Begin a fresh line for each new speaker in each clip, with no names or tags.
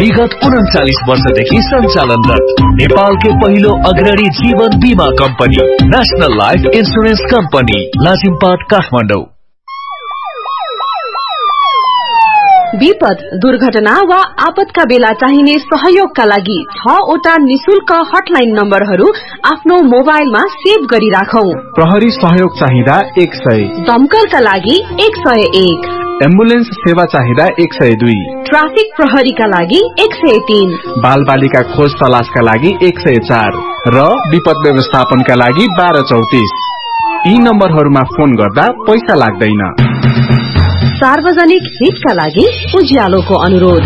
विगत 39 वर्षदेखि सञ्चालनरत नेपालकै पहिलो अग्रणी जीवन बीमा company national life insurance company Lazimpat Kathmandu.
विपद, दुर्घटना वा आपतका बेला चाहिने सहयोगका लागि 6 वटा निशुल्क हटलाइन नम्बरहरू आफ्नो मोबाइलमा सेभ गरी राखौं।
प्रहरी सहयोग चाहिँदा 100,
दमकलका लागि 101,
एम्बुलेन्स सेवा चाहिँदा 102,
ट्राफिक प्रहरीका लागि 103,
बाल बालिका खोज तलासका लागि 104 र विपद व्यवस्थापनका लागि 1234। यी नम्बरहरूमा फोन गर्दा पैसा लाग्दैन।
सार्वजनिक हितका लागि उज्यालोको अनुरोध।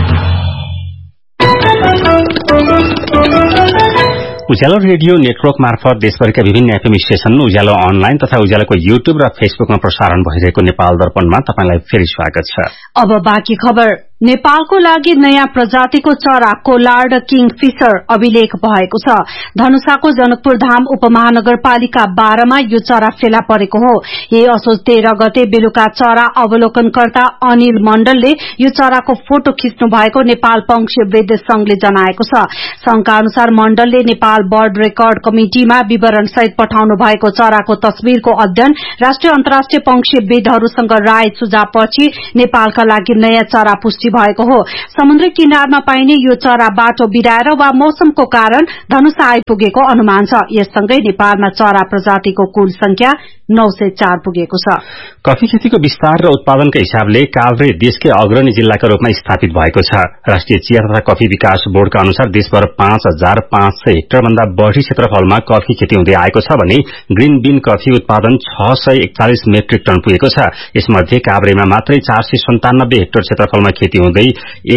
उज्यालो रेडियो नेटवर्क मार्फत देशभरिका विभिन्न एफएम स्टेशन, उज्यालो अनलाइन तथा उज्यालोको युट्युब र फेसबुकमा प्रसारण भइरहेको नेपाल दर्पणमा तपाईलाई फेरि स्वागत छ।
अब बाँकी खबर। नेपालको लागि नयाँ प्रजातिको चरा कोलार्ड किङफिशर अभिलेख भएको छ। धनुषाको जनकपुर धाम उपमहानगरपालिका 12 मा यो चरा फेला परेको हो। यही असोज 13 गते बेलुका चरा अवलोकनकर्ता अनिल मण्डलले यो चराको फोटो खिच्नु भएको नेपाल पंक्षीविद संघले जनाएको छ। संघका अनुसार मण्डलले नेपाल बर्ड रेकर्ड कमिटिमा विवरण सहित पठाउनु भएको चराको तस्विरको अध्ययन राष्ट्रिय अन्तर्राष्ट्रिय पंक्षीविदहरूसँग राय सुझावपछि नेपालका लागि नयाँ चरा पुष्टि भएको हो। समुद्री किनारमा पाइने यो चरा बाटो बिराएर वा मौसमको कारण धनुषा आइपुगेको अनुमान छ। यससँगै नेपालमा चरा प्रजातिको कुल संख्या 904 पुगेको छ।
कफी खेतीको विस्तार र उत्पादनका हिसाबले काभ्रे देशकै अग्रणी जिल्लाका रूपमा स्थापित भएको छ। राष्ट्रिय चिया तथा कफी विकास बोर्डका अनुसार देशभर 5500 हेक्टर भन्दा बढ़ी क्षेत्रफलमा कफी खेती हुँदै आएको छ भने ग्रीन बीन कफी उत्पादन 641 मेट्रिक टन पुगेको छ। यसमध्ये काभ्रेमा मात्रै 497 हेक्टर क्षेत्रफलमा खेती हुँदै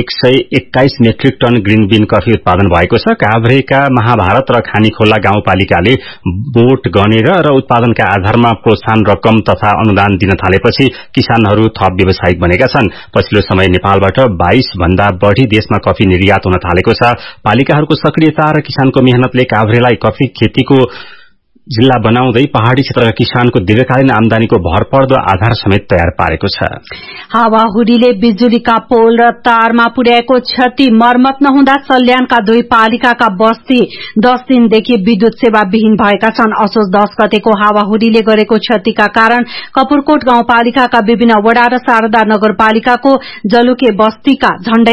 121 metric ton green been coffee उत्पादन भएको छ। काभ्रेका महाभारत र खानीखोला गाउँपालिकाले बोट गनेर र उत्पादनका आधारमा प्रोत्साहन रकम तथा अनुदान दिन थालेपछि किसानहरू थप व्यावसायिक बनेका छन्। पछिल्लो समय नेपालबाट 22 भन्दा बढ़ी देशमा कफी निर्यात हुन थालेको छ। पालिकाहरूको सक्रियता र किसानको मेहनतले काभ्रेलाई कफी खेतीको जिल्ला बनाउँदै पहाड़ी क्षेत्रका किसानको दीर्घकालीन आमदानीको भरपर्दो आधार समेत तयार पारेको छ।
हावाहुरीले बिजुलीका पोल र तारमा पुर्याएको क्षति मर्मत नहुँदा सल्यानका 2 पालिकाका बस्ती 10 दिनदेखि विद्युत सेवा विहीन भएका छन्। असोज 10 गतेको हावाहुरीले गरेको क्षतिका कारण कपुरकोट गाउँपालिकाका विभिन्न वडा र शारदा नगरपालिकाको जलुके बस्तीका झण्डै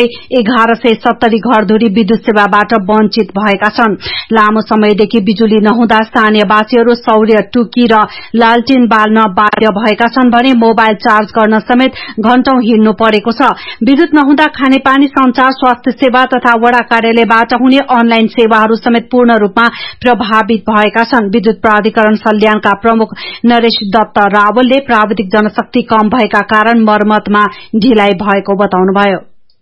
1170 घरधुरी विद्युत सेवाबाट वञ्चित भएका छन्। लामो समयदेखि बिजुली नहुँदा स्थानीय सौर्य टुकी र लालटिन बाल्न बाध्य भएका छन् भने मोबाइल चार्ज गर्न समेत घण्टौं हिँड्नु परेको छ। विद्युत नहुँदा खानेपानी, संचार, स्वास्थ्य सेवा तथा वडा कार्यालयबाट हुने अनलाइन सेवाहरू समेत पूर्ण रूपमा प्रभावित भएका छन्। विद्युत प्राधिकरण सल्यानका प्रमुख नरेश दत्त रावलले प्राविधिक जनशक्ति कम भएका कारण मर्मतमा ढिलाइ भएको बताउनुभयो।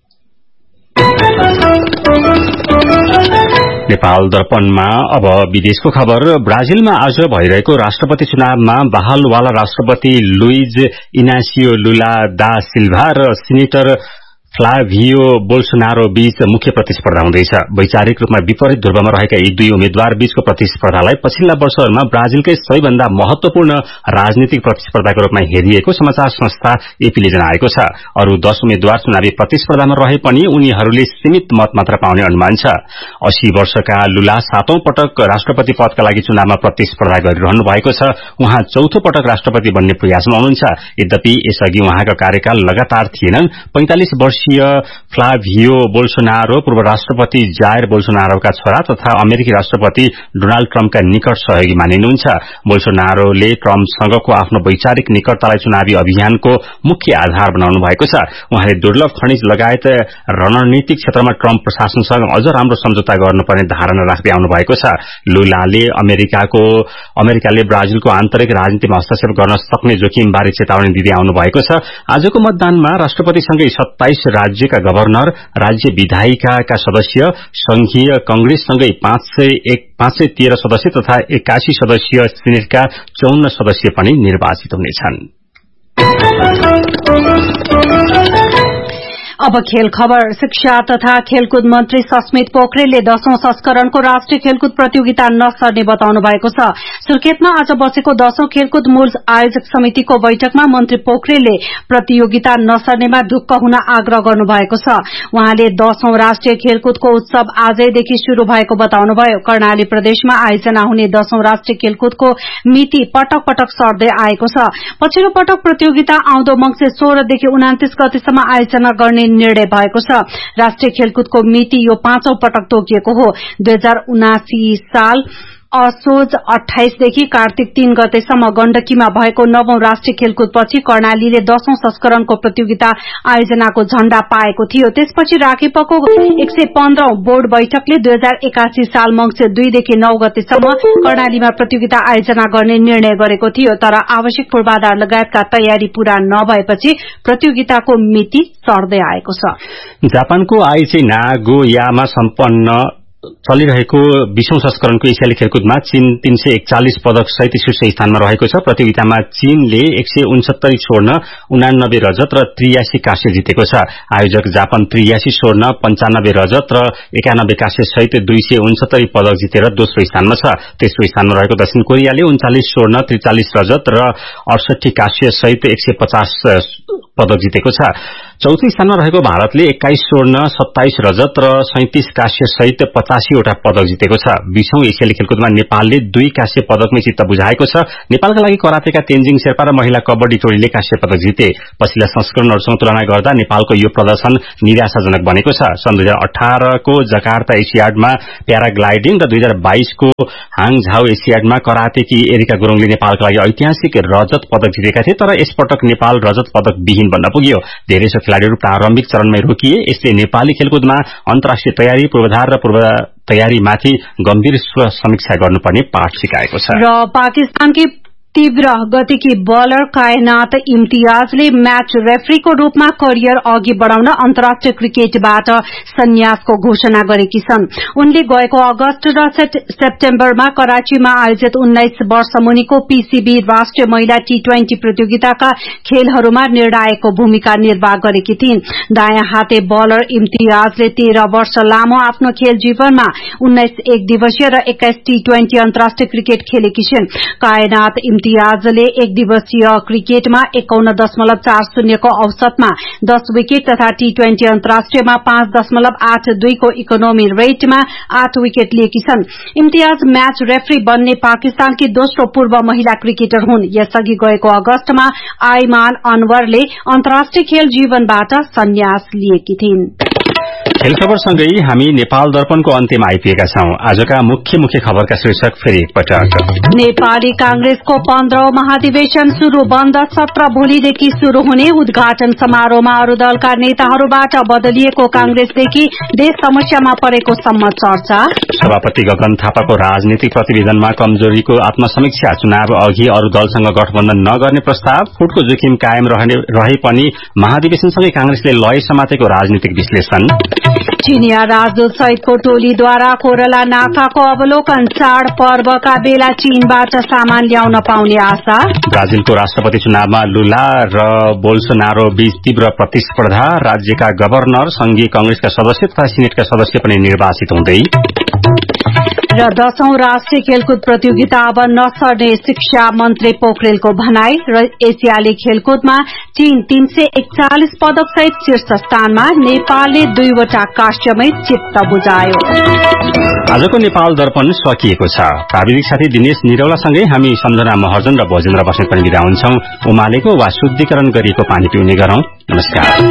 नेपाल दर्पणमा अब विदेशको खबर। ब्राजिलमा आज भइरहेको राष्ट्रपति चुनावमा बहालवाला राष्ट्रपति लुइज इनासियो लुला दा सिल्भा र सिनेटर फ्लाभियो बोल्सोनारो बीच मुख्य प्रतिस्पर्धा हुँदैछ। वैचारिक रूपमा विपरीत ध्रुवमा रहेका यी 2 उम्मेद्वार बीचको प्रतिस्पर्धालाई पछिल्ला वर्षहरूमा ब्राजिलकै सबैभन्दा महत्वपूर्ण राजनीतिक प्रतिस्पर्धाको रूपमा हेरिएको समाचार संस्था एपीले जनाएको छ। अरू 10 उम्मेद्वार चुनावी प्रतिस्पर्धामा रहे पनि उनीहरूले सीमित मत मात्र पाउने अनुमान छ। 80 वर्षका लुला 7औं पटक राष्ट्रपति पदका लागि चुनावमा प्रतिस्पर्धा गरिरहनु भएको छ। उहाँ 4थो पटक राष्ट्रपति बन्ने प्रयासमा हुनुहुन्छ। यद्यपि यसअघि उहाँका कार्यकाल लगातार थिएनन्। 45 वर्ष फ्लाभियो बोल्सोनारो पूर्व राष्ट्रपति जायर बोल्सोनारोका छोरा तथा अमेरिकी राष्ट्रपति डोनाल्ड ट्रम्पका निकट सहयोगी मानिनुहुन्छ। बोल्सोनारोले ट्रम्पसँगको आफ्नो वैचारिक निकटतालाई चुनावी अभियानको मुख्य आधार बनाउनु भएको छ। उहाँले दुर्लभ खनिज लगायत रणनीतिक क्षेत्रमा ट्रम्प प्रशासनसँग अझ राम्रो सम्झौता गर्नुपर्ने धारणा राख्दै आउनु भएको छ। लुलाले अमेरिकाले ब्राजिलको आन्तरिक राजनीतिमा हस्तक्षेप गर्न सक्ने जोखिमबारे चेतावनी दिँदै आउनु भएको छ। आजको मतदानमा राष्ट्रपतिसँगै 27 राज्यका गभर्नर, राज्य विधायिकाका सदस्य, संघीय कंग्रेससँगै 513 सदस्य तथा 81 सदस्यीय सिनेटका 54 सदस्य पनि निर्वाचित हुनेछन्।
अब खेल खबर। शिक्षा तथा खेलकुद मन्त्री सस्मित पोखरेलले 10औं संस्करणको राष्ट्रिय खेलकुद प्रतियोगिता नसर्ने बताउनु भएको छ। सुर्खेतमा आज बसेको 10औं खेलकुद मूल आयोजक समितिको बैठकमा मन्त्री पोखरेलले प्रतियोगिता नसर्नेमा ढुक्क हुन आग्रह गर्नु भएको छ। उहाँले 10औं राष्ट्रिय खेलकुदको उत्सव आजैदेखि शुरू भएको बताउनुभयो। कर्णाली प्रदेशमा आयोजना हुने 10औं राष्ट्रिय खेलकुदको मिति पटक पटक सर्दै आएको छ। पछिल्लो पटक प्रतियोगिता आउँदो मंसिर 16 देखि 29 गतेसम्म आयोजना गर्ने निर्णय भएको छ। राष्ट्रिय खेलकुदको मिति यो 5औं पटक तोकिएको हो। 2079 साल असोज 28 देखि कार्तिक 3 गतेसम्म गण्डकीमा भएको 9औं राष्ट्रिय खेलकुदपछि कर्णालीले 10औं संस्करणको प्रतियोगिता आयोजनाको झण्डा पाएको थियो। त्यसपछि राखेपको 115औं बोर्ड बैठकले 2081 साल मंसिर 2 देखि 9 गतेसम्म कर्णालीमा प्रतियोगिता आयोजना गर्ने निर्णय गरेको थियो। तर आवश्यक पूर्वाधार लगायतका तयारी पूरा नभएपछि प्रतियोगिताको मिति सर्दै आएको छ।
जापानको आइची नागोयामा सम्पन्न चलिरहेको 20औं संस्करणको एसियाली खेलकुदमा चीन 341 पदक सहित शीर्ष स्थानमा रहेको छ। प्रतियोगितामा चीनले 169 स्वर्ण, 89 रजत र 83 काँस्य जितेको छ। आयोजक जापान 83 स्वर्ण, 95 रजत र 91 काँस्य सहित 269 पदक जितेर दोस्रो स्थानमा छ। तेस्रो स्थानमा रहेको दक्षिण कोरियाले 39 स्वर्ण, 43 रजत र 68 काँस्य सहित 150 पदक जितेको छ। चौथो स्थानमा रहेको भारतले 21 स्वर्ण, 27 रजत र 37 काँस्य सहित 85 वटा पदक जितेको छ। 20औं एसियाली खेलकुदमा नेपालले 2 काँस्य पदकमै चित्त बुझाएको छ। नेपालका लागि करातेका तेन्जिङ शेर्पा र महिला कबड्डी टोलीले काँस्य पदक जिते। पछिल्ला संस्करणहरूसँग तुलना गर्दा नेपालको यो प्रदर्शन निराशाजनक बनेको छ। सन् 2018 को जकार्ता एसियाडमा प्याराग्लाइडिङ र 2022 को हाङझाउ एसियाडमा करातेकी एरिका गुरुङले नेपालका लागि ऐतिहासिक रजत पदक जितेका थिए। तर यसपटक नेपाल रजत पदक विहीन बन्न पुग्यो। धेरैसो खेलाड़ीहरू प्रारम्भिक चरणमै रोकिए। यसले नेपाली खेलकुदमा अन्तर्राष्ट्रिय तयारी, पूर्वाधार र पूर्व तयारीमाथि गम्भीर समीक्षा गर्नुपर्ने पाठ सिकाएको छ।
र पाकिस्तानकी तीव्र गतिकी बलर कायनात इम्तियाजले म्याच रेफरीको रूपमा करियर अघि बढ़ाउन अन्तर्राष्ट्रिय क्रिकेटबाट सन्यासको घोषणा गरेकी छन्। उनले गएको अगस्त र सेप्टेम्बरमा कराचीमा आयोजित 19 वर्ष मुनिको पीसीबी राष्ट्रिय महिला टी20 प्रतियोगिताका खेलहरूमा निर्णायकको भूमिका निर्वाह गरेकी थिइन्। दायाँ हाते बलर इम्तियाजले 13 वर्ष लामो आफ्नो खेल जीवनमा 19 एक दिवसीय र 21 टी20 अन्तर्राष्ट्रिय क्रिकेट खेलेकी छिन्। कायनात इम्तियाजले एक दिवसीय क्रिकेटमा 51.40 को औसतमा 10 विकेट तथा टी20 अन्तर्राष्ट्रियमा 5.82 को इकोनोमी रेटमा 8 विकेट लिएकी छन्। इम्तियाज म्याच रेफरी बन्ने पाकिस्तानकी दोस्रो पूर्व महिला क्रिकेटर हुन्। यसअघि गएको अगस्तमा आइमान अनवरले अन्तर्राष्ट्रिय खेल जीवनबाट सन्यास लिएकी थिइन्।
खेल खबरसँगै हामी नेपाल दर्पणको अन्त्यमा आइपुगेका छौं। आजका मुख्य खबरका शीर्षक फेरि एकपटक।
नेपाली कांग्रेसको 15औं महाधिवेशन शुरू। बन्द सत्र भोलिदेखि शुरू हुने। उद्घाटन समारोहमा अरू दलका नेताहरूबाट बदलिएको कांग्रेसदेखि देश समस्यामा परेको सम्म चर्चा।
सभापति गगन थापाको राजनीतिक प्रतिवेदनमा कमजोरीको आत्मसमीक्षा। चुनाव अघि अरू दलसँग गठबन्धन नगर्ने प्रस्ताव। फुटको जोखिम कायम रहे पनि महाधिवेशनसँगै कांग्रेसले लय समातेको राजनीतिक विश्लेषण।
चिनिया राजदूत सहितको टोलीद्वारा कोरला नाकाको अवलोकन। चाड पर्वका बेला चीनबाट सामान ल्याउन पाउने आशा।
ब्राजिलको राष्ट्रपति चुनावमा लुला र बोल्सोनारो बीच तीव्र प्रतिस्पर्धा। राज्यका गभर्नर, संघीय कांग्रेसका सदस्य तथा सिनेटका सदस्य पनि निर्वाचित हुँदै।
र 10औं राष्ट्रिय खेलकुद प्रतियोगिता अब नसर्ने शिक्षा मन्त्री पोखरेलको भनाई। र एसियाली खेलकुदमा चीन 341 पदक सहित शीर्ष स्थानमा। नेपालले 2 वटा काँस्यमै चित्त बुझायो।
आजको नेपाल दर्पण सकिएको छ। प्राविधिक साथी दिनेश निरौलासँगै हामी सम्झना महर्जन र भोजेन्द्र बस्नेत पनि बिदा हुन्छौं। उमालेको वा शुद्धिकरण गरिएको पानी पिउने गरौं। नमस्कार।